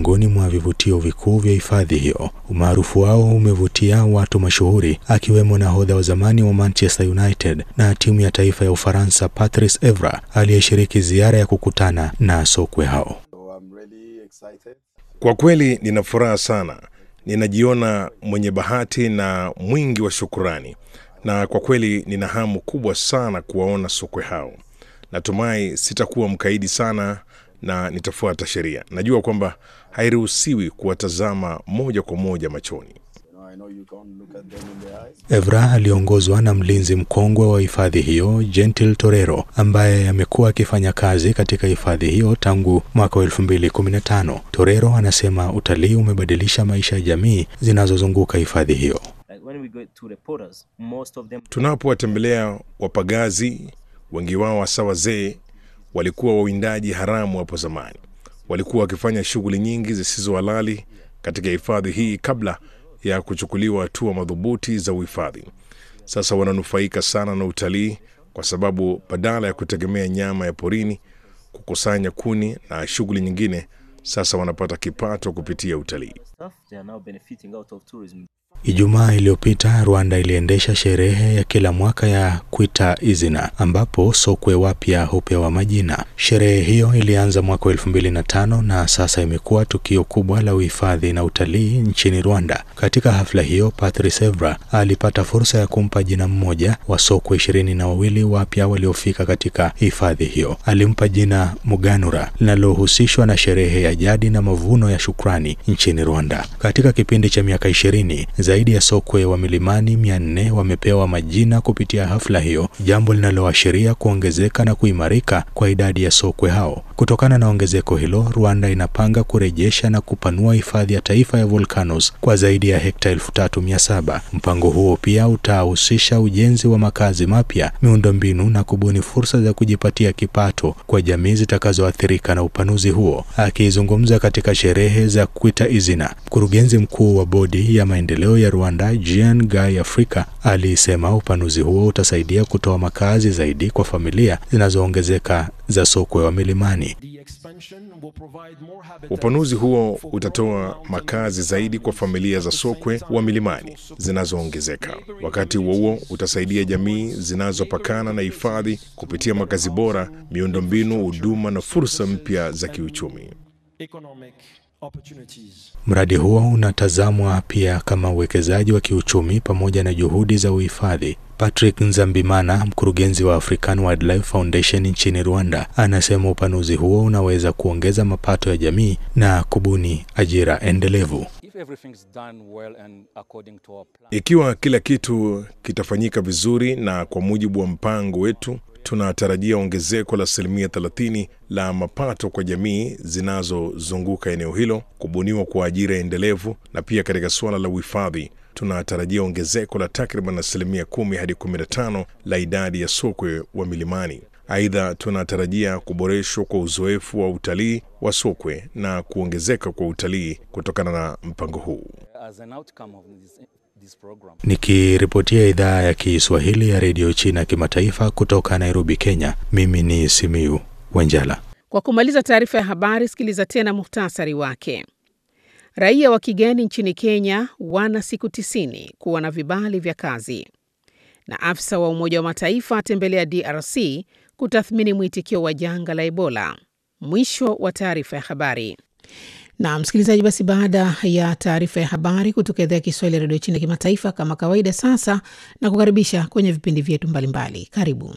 miongoni mwa vivutio vikuu vya hifadhi hiyo. Umaarufu wao umevutia watu mashuhuri akiwemo nahodha wa zamani wa Manchester United na timu ya taifa ya Ufaransa Patrice Evra aliyeshiriki ziara ya kukutana na sokwe hao. Kwa kweli nina furaha sana. Ninajiona mwenye bahati na mwingi wa shukrani. Na kwa kweli nina hamu kubwa sana kuwaona sokwe hao. Natumai sitakuwa mkaidi sana na nitafuata sheria. Najua kwamba hairuhusiwi kuwatazama moja kwa moja machoni. Evra aliongozwa na mlinzi mkongwe wa hifadhi hiyo, Gentil Torero, ambaye amekuwa akifanya kazi katika hifadhi hiyo tangu mwaka 2015. Torero anasema utalii umebadilisha maisha ya jamii zinazozunguka hifadhi hiyo. Tunapowatembelea wapagazi, wengi wao hasa wazee, walikuwa wawindaji haramu hapo zamani. Walikuwa wakifanya shughuli nyingi zisizo halali katika hifadhi hii kabla ya kuchukuliwa hatua madhubuti za uhifadhi. Sasa wananufaika sana na utalii kwa sababu badala ya kutegemea nyama ya porini, kukusanya kuni na shughuli nyingine, sasa wanapata kipato kupitia utalii. Ijumaa iliyopita Rwanda iliendesha sherehe ya kila mwaka ya Kwita Izina, ambapo sokwe wapya hupewa majina. Sherehe hiyo ilianza mwaka 2005 na sasa imekuwa tukio kubwa la uhifadhi na utalii nchini Rwanda. Katika hafla hiyo, Patrice Evra alipata fursa ya kumpa jina mmoja wa sokwe 22 wapya waliofika katika hifadhi hiyo. Alimpa jina Muganura, linalohusishwa na sherehe ya jadi na mavuno ya shukrani nchini Rwanda. Katika kipindi cha miaka 20, zaidi ya sokwe wa milimani 400 wamepewa majina kupitia hafla hiyo, jambo linaloashiria kuongezeka na kuimarika kwa idadi ya sokwe hao. Kutokana na ongezeko hilo, Rwanda inapanga kurejesha na kupanua hifadhi ya taifa ya volcanoes kwa zaidi ya hekta 3700. Mpango huo pia utahusisha ujenzi wa makazi mapya, miundombinu na kubuni fursa za kujipatia kipato kwa jamii zitakazoathirika na upanuzi huo. Akizungumza katika sherehe za Kwita Izina, mkurugenzi mkuu wa bodi ya maendeleo ya Rwanda, Jean Guy Afrika, alisema upanuzi huo utasaidia kutoa makazi zaidi kwa familia zinazoongezeka za sokwe wa milimani. Upanuzi huo utatoa makazi zaidi kwa familia za sokwe wa milimani zinazoongezeka. Wakati huo utasaidia jamii zinazopakana na hifadhi kupitia makazi bora, miundombinu, huduma na fursa mpya za kiuchumi. Mradi huo unatazamwa pia kama uwekezaji wa kiuchumi pamoja na juhudi za uhifadhi. Patrick Nzambimana, mkurugenzi wa African Wildlife Foundation nchini Rwanda, anasema upanuzi huo unaweza kuongeza mapato ya jamii na kubuni ajira endelevu. Ikiwa kila kitu kitafanyika vizuri na kwa mujibu wa mpango wetu, tunatarajia ongezeko la 30% la mapato kwa jamii zinazozunguka eneo hilo, kubuniwa kwa ajira endelevu, na pia katika suala la uhifadhi tunatarajia ongezeko la takriban 10 hadi 15% la idadi ya sokwe wa milimani. Aidha, tunatarajia kuboreshwa kwa uzoefu wa utalii wa sokwe na kuongezeka kwa utalii kutokana na mpango huu. Nikiripotia idhaa ya Kiswahili ya Radio China Kimataifa kutoka Nairobi, Kenya, mimi ni Simiyu Wanjala. Kwa kumaliza taarifa ya habari, sikiliza tena muhtasari wake. Raia wa kigeni nchini Kenya wana siku 90 kuwa na vibali vya kazi. Na afisa wa Umoja wa Mataifa atembelea DRC kutathmini mwitikio wa janga la Ebola. Mwisho wa taarifa ya habari. Na msikilizaji, basi baada ya taarifa ya habari kutoka idhaa ya Kiswahili ya Radio China Kimataifa, kama kawaida sasa na kukaribisha kwenye vipindi vyetu mbalimbali. Karibu.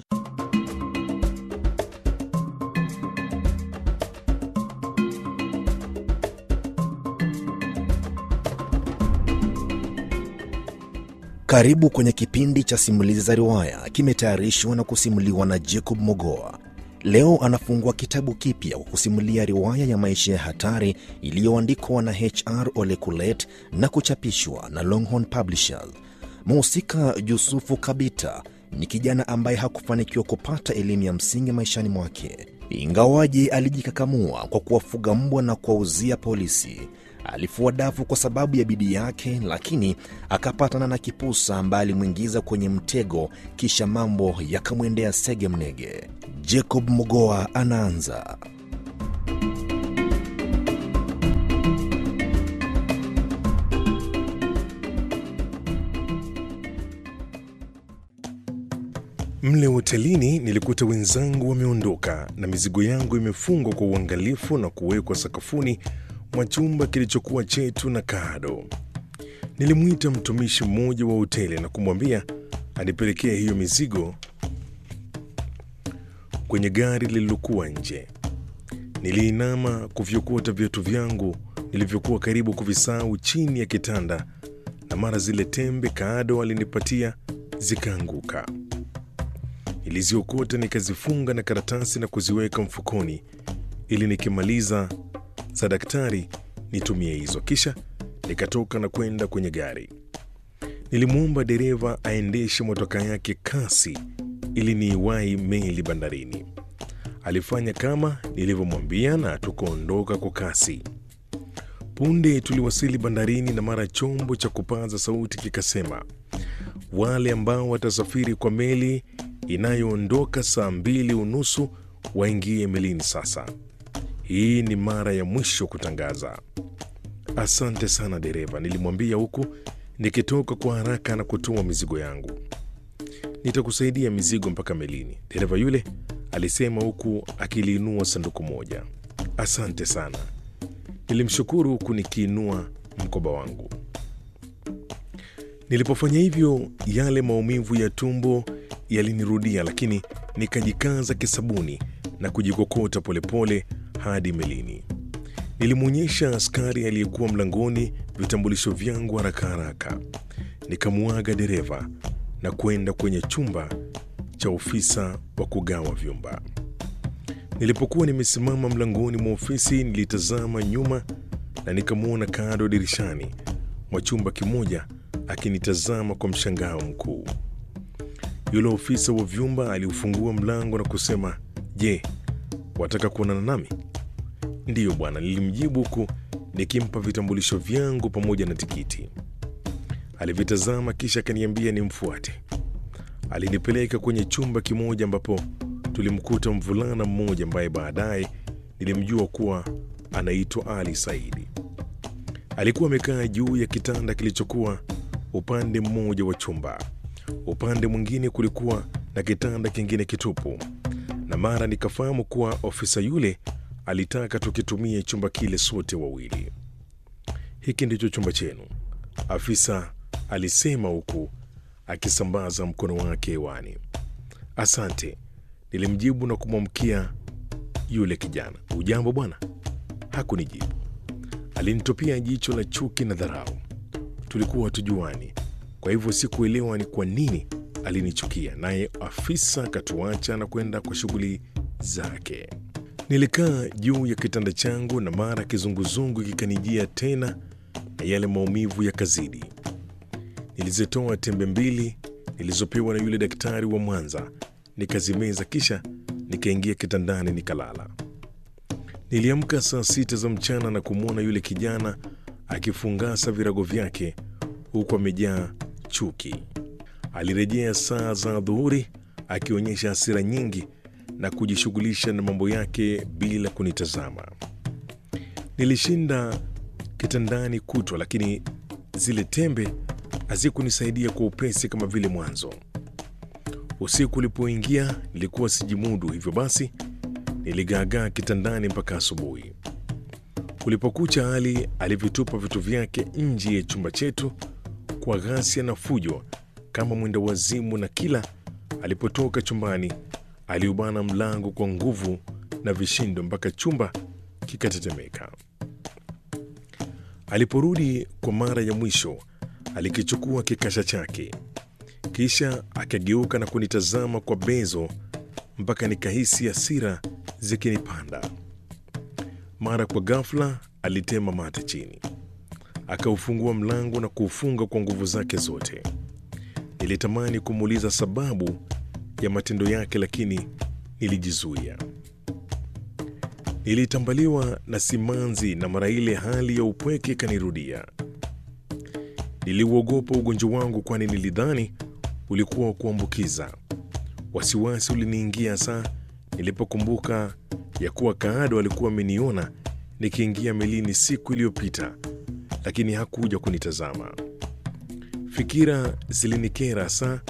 Karibu kwenye kipindi cha simulizi za riwaya, kimetayarishwa na kusimuliwa na Jacob Mogoa. Leo anafungua kitabu kipya kwa kusimulia riwaya ya maisha ya hatari iliyoandikwa na HR Ole Kulet na kuchapishwa na Longhorn Publishers. Mhusika Yusufu Kabita ni kijana ambaye hakufanikiwa kupata elimu ya msingi maishani mwake. Ingawaje alijikakamua kwa kuwafuga mbwa na kuwauzia polisi. Alifua dafu kwa sababu ya bidii yake, lakini akapatana na kipusa ambaye alimwingiza kwenye mtego, kisha mambo yakamwendea sege mnege. Jacob Mogoa anaanza. Mle hotelini nilikuta wenzangu wameondoka na mizigo yangu imefungwa kwa uangalifu na kuwekwa sakafuni mwa chumba kilichokuwa chetu na kado. Nilimwita mtumishi mmoja wa hoteli na kumwambia anipelekee hiyo mizigo kwenye gari lililokuwa nje. Niliinama kuvyokota viatu vyangu nilivyokuwa karibu kuvisahau chini ya kitanda, na mara zile tembe kado alinipatia zikaanguka. Niliziokota nikazifunga na karatasi na kuziweka mfukoni ili nikimaliza za daktari nitumie hizo. Kisha nikatoka na kwenda kwenye gari. Nilimwomba dereva aendeshe motoka yake kasi ili niiwahi meli bandarini. Alifanya kama nilivyomwambia na tukaondoka kwa kasi. Punde tuliwasili bandarini na mara chombo cha kupaza sauti kikasema, wale ambao watasafiri kwa meli inayoondoka saa 2:30 waingie melini sasa. Hii ni mara ya mwisho kutangaza. Asante sana dereva, nilimwambia huku nikitoka kwa haraka na kutoa mizigo yangu. Nitakusaidia mizigo mpaka melini, dereva yule alisema huku akiliinua sanduku moja. Asante sana, nilimshukuru huku nikiinua mkoba wangu. Nilipofanya hivyo, yale maumivu ya tumbo yalinirudia, lakini nikajikaza kisabuni na kujikokota polepole hadi melini. Nilimwonyesha askari aliyekuwa mlangoni vitambulisho vyangu haraka haraka. Nikamuaga dereva na kwenda kwenye chumba cha ofisa wa kugawa vyumba. Nilipokuwa nimesimama mlangoni mwa ofisi, nilitazama nyuma na nikamwona kando dirishani mwa chumba kimoja akinitazama kwa mshangao mkuu. Yule ofisa wa vyumba aliufungua mlango na kusema, "Je, wataka kuonana nami?" "Ndiyo bwana," nilimjibu huku nikimpa vitambulisho vyangu pamoja na tikiti. Alivitazama kisha akaniambia nimfuate. Alinipeleka kwenye chumba kimoja ambapo tulimkuta mvulana mmoja ambaye baadaye nilimjua kuwa anaitwa Ali Saidi. Alikuwa amekaa juu ya kitanda kilichokuwa upande mmoja wa chumba. Upande mwingine kulikuwa na kitanda kingine kitupu, na mara nikafahamu kuwa ofisa yule alitaka tukitumie chumba kile sote wawili. "Hiki ndicho chumba chenu," afisa alisema huku akisambaza mkono wake hewani. "Asante," nilimjibu na kumwamkia yule kijana. "Ujambo bwana?" Hakunijibu. Alinitupia jicho la chuki na dharau. Tulikuwa hatujuani, kwa hivyo sikuelewa ni kwa nini alinichukia, naye afisa akatuacha na kwenda kwa shughuli zake. Nilikaa juu ya kitanda changu na mara kizunguzungu kikanijia tena na yale maumivu yakazidi. Nilizitoa tembe 2 nilizopewa na yule daktari wa Mwanza, nikazimeza kisha nikaingia kitandani nikalala. Niliamka saa 6 za mchana na kumwona yule kijana akifungasa virago vyake huku amejaa chuki. Alirejea saa za dhuhuri akionyesha hasira nyingi na kujishughulisha na mambo yake bila kunitazama. Nilishinda kitandani kutwa, lakini zile tembe hazikunisaidia kwa upesi kama vile mwanzo. Usiku ulipoingia nilikuwa sijimudu, hivyo basi niligaagaa kitandani mpaka asubuhi. Kulipokucha, Ali alivitupa vitu vyake nje ya chumba chetu kwa ghasia na fujo kama mwenda wazimu, na kila alipotoka chumbani aliubana mlango kwa nguvu na vishindo mpaka chumba kikatetemeka. Aliporudi kwa mara ya mwisho, alikichukua kikasha chake, kisha akageuka na kunitazama kwa bezo mpaka nikahisi hasira zikinipanda. Mara kwa ghafla alitema mate chini, akaufungua mlango na kuufunga kwa nguvu zake zote. Nilitamani kumuuliza sababu ya matendo yake, lakini nilijizuia. Nilitambaliwa na simanzi na mara ile hali ya upweke kanirudia. Niliuogopa ugonjwa wangu, kwani nilidhani ulikuwa wa kuambukiza. Wasiwasi uliniingia saa nilipokumbuka ya kuwa Kaado alikuwa ameniona nikiingia melini siku iliyopita, lakini hakuja kunitazama. Fikira zilinikera saa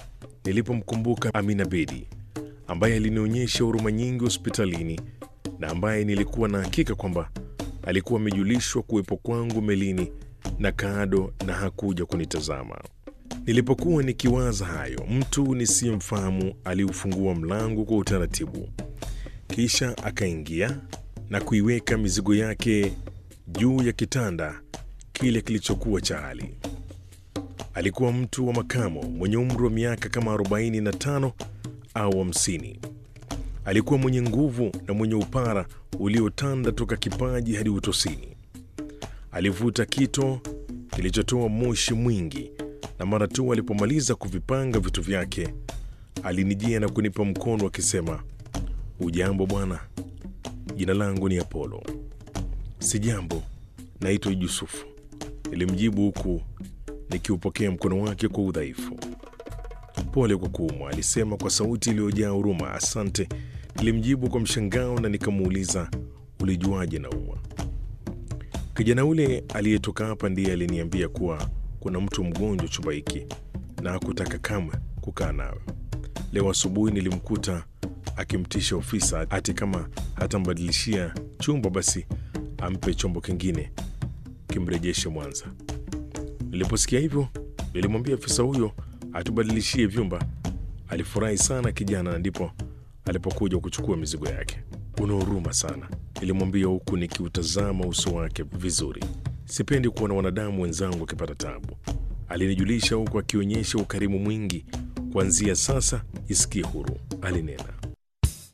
nilipomkumbuka Amina Bedi ambaye alinionyesha huruma nyingi hospitalini na ambaye nilikuwa na hakika kwamba alikuwa amejulishwa kuwepo kwangu melini na kado na hakuja kunitazama. Nilipokuwa nikiwaza hayo, mtu nisiyemfahamu aliufungua mlango kwa utaratibu, kisha akaingia na kuiweka mizigo yake juu ya kitanda kile kilichokuwa cha hali. Alikuwa mtu wa makamo mwenye umri wa miaka kama 45 au 50. Alikuwa mwenye nguvu na mwenye upara uliotanda toka kipaji hadi utosini. Alivuta kito kilichotoa moshi mwingi, na mara tu alipomaliza kuvipanga vitu vyake alinijia na kunipa mkono akisema, "Ujambo bwana, jina langu ni Apollo." "Sijambo, naitwa Yusufu," nilimjibu huku nikiupokea mkono wake kwa udhaifu. "Pole kwa kuumwa," alisema kwa sauti iliyojaa huruma. "Asante," nilimjibu kwa mshangao na nikamuuliza, "Ulijuaje naumwa?" "Kijana ule aliyetoka hapa ndiye aliniambia kuwa kuna mtu mgonjwa chumba hiki na hakutaka kamwe kukaa nawe. Leo asubuhi nilimkuta akimtisha ofisa ati kama hatambadilishia chumba basi ampe chombo kingine kimrejeshe Mwanza. Niliposikia hivyo nilimwambia afisa huyo atubadilishie vyumba." Alifurahi sana kijana, na ndipo alipokuja kuchukua mizigo yake. "Una huruma sana," nilimwambia huku nikiutazama uso wake vizuri. "Sipendi kuona wanadamu wenzangu wakipata tabu," alinijulisha huku akionyesha ukarimu mwingi. "Kuanzia sasa jisikie huru," alinena.